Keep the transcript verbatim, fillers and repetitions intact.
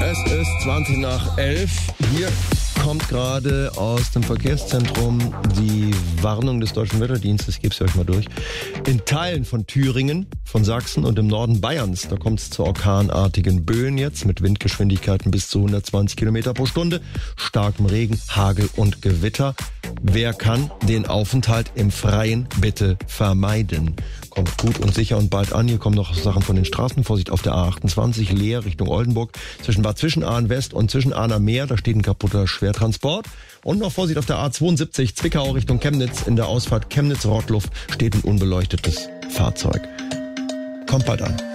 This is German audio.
Es ist zwanzig nach elf. Hier kommt gerade aus dem Verkehrszentrum die Warnung des Deutschen Wetterdienstes. Ich gebe es euch mal durch. In Teilen von Thüringen, von Sachsen und im Norden Bayerns, da kommt es zu orkanartigen Böen jetzt mit Windgeschwindigkeiten bis zu hundertzwanzig Kilometer pro Stunde, starkem Regen, Hagel und Gewitter. Wer kann, den Aufenthalt im Freien bitte vermeiden. Kommt gut und sicher und bald an. Hier kommen noch Sachen von den Straßen. Vorsicht auf der A achtundzwanzig, Leer Richtung Oldenburg. Zwischen Bad Zwischenahn West und Zwischenahner Meer, da steht ein kaputter Schwertransport. Und noch Vorsicht auf der A zweiundsiebzig, Zwickau Richtung Chemnitz. In der Ausfahrt Chemnitz-Rottluff steht ein unbeleuchtetes Fahrzeug. Kommt bald an.